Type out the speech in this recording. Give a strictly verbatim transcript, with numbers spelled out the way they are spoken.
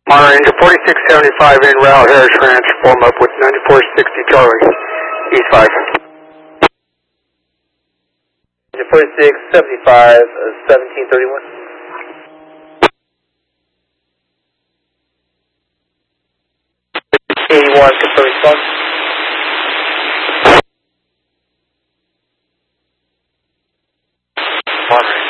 Monterey Ranger forty-six seventy-five en route, Harris Ranch, form up with ninety-four sixty Charlie, East five. forty-six seventy-five, uh, seventeen thirty-one. eighty-one, confirm response. Monterey.